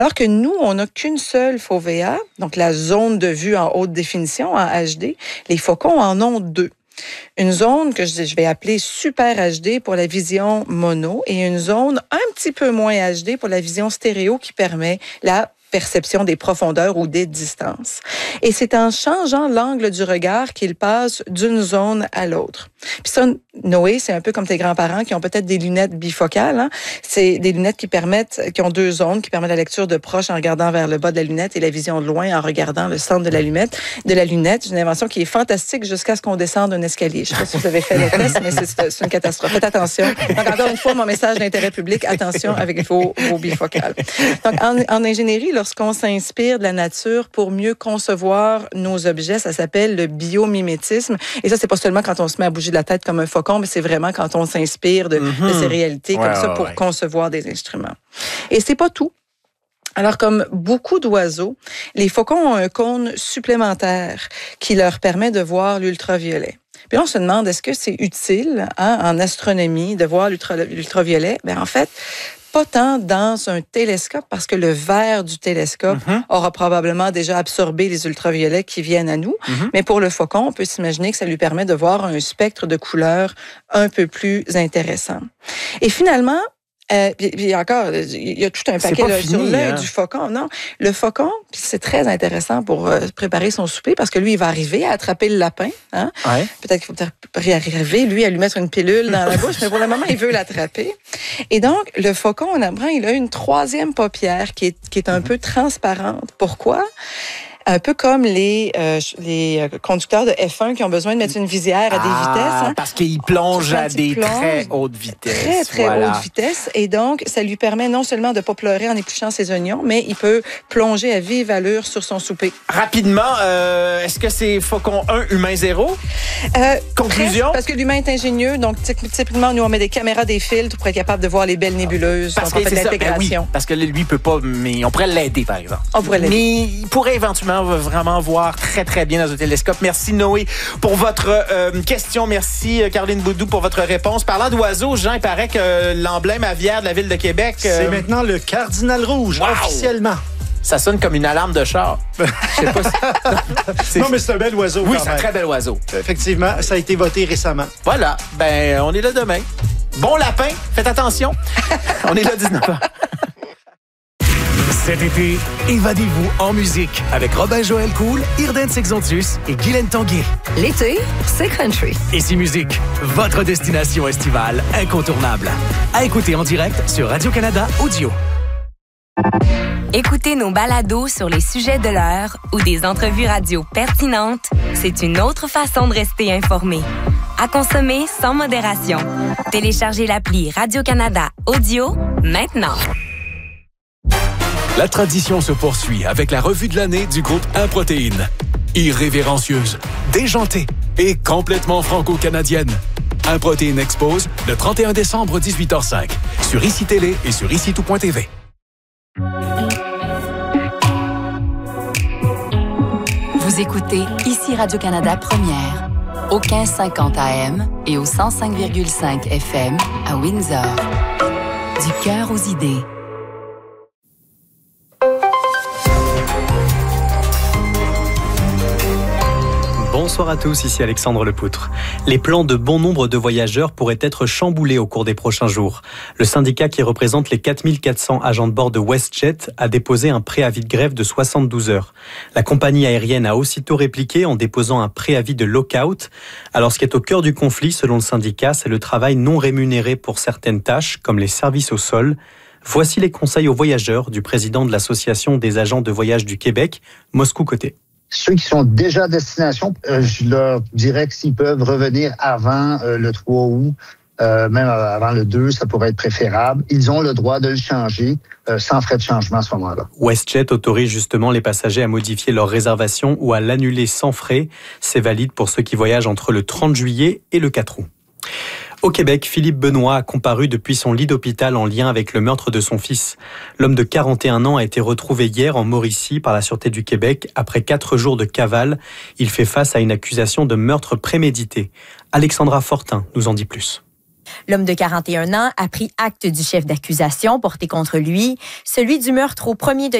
Alors que nous, on n'a qu'une seule FOVEA, donc la zone de vue en haute définition, en HD. Les faucons en ont deux. Une zone que je vais appeler Super HD pour la vision mono et une zone un petit peu moins HD pour la vision stéréo qui permet la perception des profondeurs ou des distances. Et c'est en changeant l'angle du regard qu'il passe d'une zone à l'autre. Puis ça, Noé, c'est un peu comme tes grands-parents qui ont peut-être des lunettes bifocales. Hein? C'est des lunettes qui ont deux zones, qui permettent la lecture de proche en regardant vers le bas de la lunette et la vision de loin en regardant le centre de la lunette. C'est une invention qui est fantastique jusqu'à ce qu'on descende un escalier. Je ne sais pas si vous avez fait le test, mais c'est une catastrophe. Faites attention. Donc, encore une fois, mon message d'intérêt public, attention avec vos bifocales. Donc, en ingénierie, lorsqu'on s'inspire de la nature pour mieux concevoir nos objets, ça s'appelle le biomimétisme. Et ça, c'est pas seulement quand on se met à bouger de la tête comme un faucon, mais c'est vraiment quand on s'inspire de ces réalités comme ça pour concevoir des instruments. Et c'est pas tout. Alors, comme beaucoup d'oiseaux, les faucons ont un cône supplémentaire qui leur permet de voir l'ultraviolet. Puis là, on se demande, est-ce que c'est utile en astronomie de voir l'ultraviolet? En fait, pas tant dans un télescope, parce que le verre du télescope aura probablement déjà absorbé les ultraviolets qui viennent à nous. Mais pour le faucon, on peut s'imaginer que ça lui permet de voir un spectre de couleurs un peu plus intéressant. Et finalement, puis encore, il y a tout un paquet là, sur l'œil du faucon. Non, le faucon, c'est très intéressant pour préparer son souper parce que lui, il va arriver à attraper le lapin. Hein? Ouais. Peut-être qu'il faut arriver, lui, à lui mettre une pilule dans la bouche, mais pour le moment, il veut l'attraper. Et donc, le faucon, on apprend, il a une troisième paupière qui est un peu transparente. Pourquoi? Un peu comme les conducteurs de F1 qui ont besoin de mettre une visière à des vitesses. Hein? Parce qu'ils plongent à des très hautes vitesses. Très hautes vitesses. Et donc, ça lui permet non seulement de ne pas pleurer en épluchant ses oignons, mais il peut plonger à vive allure sur son souper. Rapidement, est-ce que c'est faucon 1, humain 0? Conclusion? Presque, parce que l'humain est ingénieux. Donc, typiquement, nous, on met des caméras, des filtres pour être capable de voir les belles nébuleuses. Parce que c'est l'intégration. Oui, parce que lui, il peut pas, mais on pourrait l'aider, par exemple. On pourrait l'aider. Mais il pourrait éventuellement vraiment voir très, très bien dans un télescope. Merci, Noé, pour votre question. Merci, Caroline Boudou, pour votre réponse. Parlant d'oiseaux, Jean, il paraît que l'emblème aviaire de la Ville de Québec... C'est maintenant le cardinal rouge, officiellement. Ça sonne comme une alarme de char. Je sais pas si... Non, mais c'est un bel oiseau. Oui, c'est un très bel oiseau. Effectivement, ça a été voté récemment. Voilà. On est là demain. Bon lapin, faites attention. On est là 19h. Cet été, évadez-vous en musique avec Robin-Joël Cool, Irden Sexantus et Guylaine Tanguay. L'été, c'est country. Ici Musique, votre destination estivale incontournable. À écouter en direct sur Radio-Canada Audio. Écoutez nos balados sur les sujets de l'heure ou des entrevues radio pertinentes, c'est une autre façon de rester informé. À consommer sans modération. Téléchargez l'appli Radio-Canada Audio maintenant. La tradition se poursuit avec la revue de l'année du groupe Improtéine. Irrévérencieuse, déjantée et complètement franco-canadienne. Improtéine expose le 31 décembre 18h05 sur ICI Télé et sur ICITout.tv. Vous écoutez ici Radio-Canada Première, au 1550 AM et au 105,5 FM à Windsor. Du cœur aux idées. Bonsoir à tous, ici Alexandre Lepoutre. Les plans de bon nombre de voyageurs pourraient être chamboulés au cours des prochains jours. Le syndicat qui représente les 4400 agents de bord de WestJet a déposé un préavis de grève de 72 heures. La compagnie aérienne a aussitôt répliqué en déposant un préavis de lockout. Alors ce qui est au cœur du conflit, selon le syndicat, c'est le travail non rémunéré pour certaines tâches, comme les services au sol. Voici les conseils aux voyageurs du président de l'Association des agents de voyage du Québec, Moscou Côté. Ceux qui sont déjà à destination, je leur dirais que s'ils peuvent revenir avant le 3 août, même avant le 2, ça pourrait être préférable. Ils ont le droit de le changer sans frais de changement à ce moment-là. WestJet autorise justement les passagers à modifier leur réservation ou à l'annuler sans frais. C'est valide pour ceux qui voyagent entre le 30 juillet et le 4 août. Au Québec, Philippe Benoît a comparu depuis son lit d'hôpital en lien avec le meurtre de son fils. L'homme de 41 ans a été retrouvé hier en Mauricie par la Sûreté du Québec après 4 jours de cavale. Il fait face à une accusation de meurtre prémédité. Alexandra Fortin nous en dit plus. L'homme de 41 ans a pris acte du chef d'accusation porté contre lui, celui du meurtre au premier degré